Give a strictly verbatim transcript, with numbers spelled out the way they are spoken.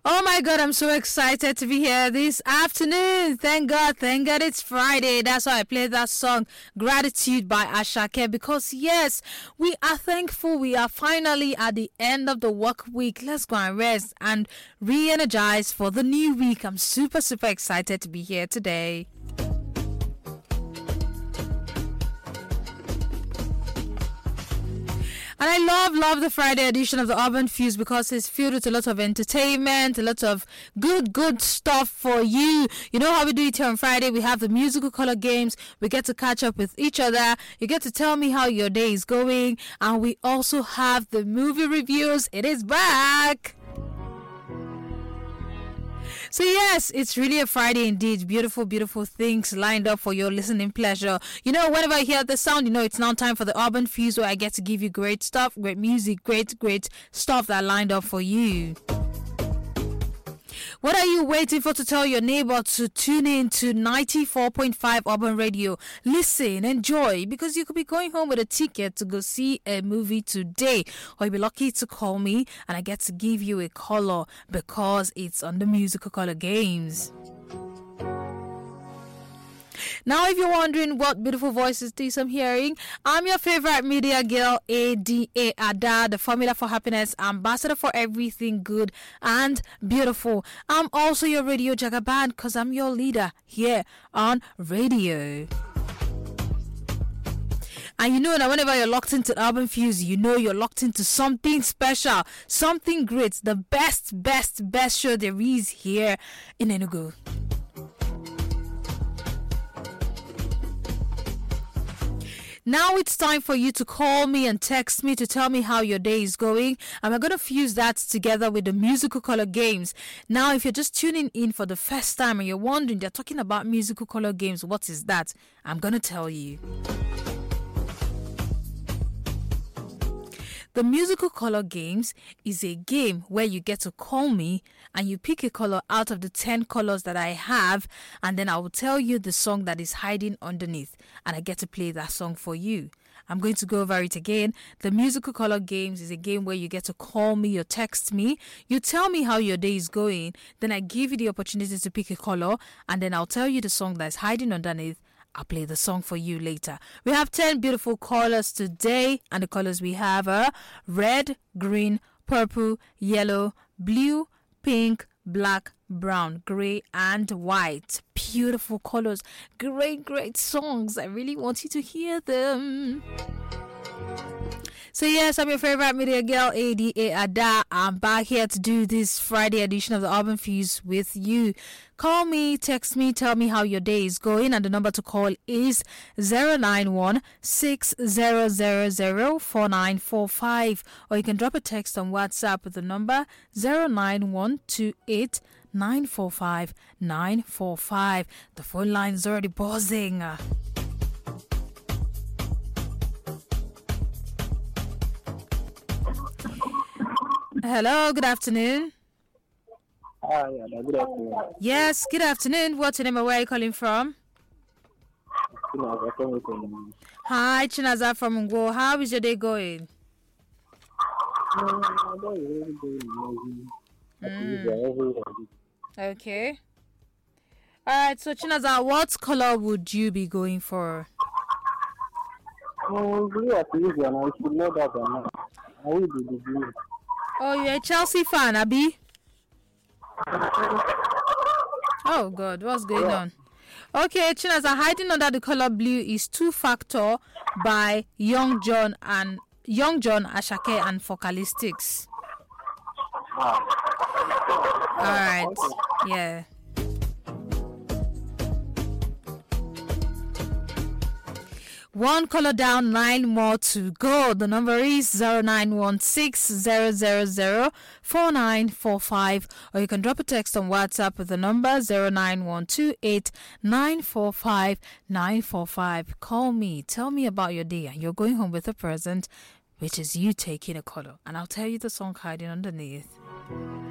Oh my God, I'm so excited to be here this afternoon. Thank God, thank God it's Friday. That's why I played that song, Gratitude by Ashake, because yes, we are thankful. We are finally at the end of the work week. Let's go and rest and re-energize for the new week. I'm super, super excited to be here today. And I love, love the Friday edition of the Urban Fuse because it's filled with a lot of entertainment, a lot of good, good stuff for you. You know how we do it here on Friday? We have the musical color games. We get to catch up with each other. You get to tell me how your day is going. And we also have the movie reviews. It is back. So yes, it's really a Friday indeed. Beautiful, beautiful things lined up for your listening pleasure. You know, whenever you hear the sound, you know it's now time for the Urban Fuse where I get to give you great stuff, great music, great, great stuff that lined up for you. What are you waiting for to tell your neighbor to tune in to ninety-four point five Urban Radio? Listen, enjoy, because you could be going home with a ticket to go see a movie today, or you'll be lucky to call me and I get to give you a color because it's on the musical color games. Now, if you're wondering what beautiful voices this I'm hearing, I'm your favorite media girl, A D A Ada, the formula for happiness, ambassador for everything good and beautiful. I'm also your radio jagaban because I'm your leader here on radio. And you know that whenever you're locked into Urban Fuse, you know you're locked into something special, something great, the best, best, best show there is here in Enugu. Now it's time for you to call me and text me to tell me how your day is going. And we're going to fuse that together with the musical color games. Now, if you're just tuning in for the first time and you're wondering, they're talking about musical color games, what is that? I'm going to tell you. The musical color games is a game where you get to call me and you pick a color out of the ten colors that I have, and then I will tell you the song that is hiding underneath, and I get to play that song for you. I'm going to go over it again. The musical color games is a game where you get to call me or text me. You tell me how your day is going, then I give you the opportunity to pick a color, and then I'll tell you the song that is hiding underneath. I'll play the song for you later. We have ten beautiful colors today, and the colors we have are red, green, purple, yellow, blue, pink, black, brown, gray, and white. Beautiful colors. Great, great songs. I really want you to hear them. So yes, I'm your favorite media girl, A D A Ada. I'm back here to do this Friday edition of the Urban Fuse with you. Call me, text me, tell me how your day is going, and the number to call is zero nine one six zero zero zero four nine four five, or you can drop a text on WhatsApp with the number zero nine one two eight nine four five nine four five. The phone line is already buzzing. Hello, good afternoon. Hi, yeah, good afternoon. Yes, good afternoon. What's your name and where are you calling from? Hi, Chinaza from Ngo. How is your day going? Mm. Okay. Alright, so Chinaza, what color would you be going for? Oh, you're a Chelsea fan, Abby? Oh God, what's going on? Okay, Chinaza, hiding under the color blue is Two Factor by Young John and Young John, Ashake, and Focalistics. Alright, yeah. One color down, nine more to go. The number is zero nine one six zero zero zero four nine four five, or you can drop a text on WhatsApp with the number zero nine one two eight nine four five nine four five. Call me, tell me about your day, and you're going home with a present, which is you taking a color, and I'll tell you the song hiding underneath.